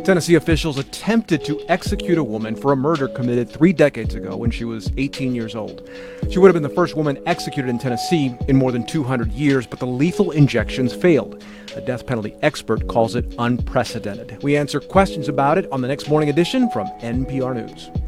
Tennessee officials attempted to execute a woman for a murder committed 3 decades ago when she was 18 years old. She would have been the first woman executed in Tennessee in more than 200 years, but the lethal injections failed. A death penalty expert calls it unprecedented. We answer questions about it on the next Morning Edition from NPR News.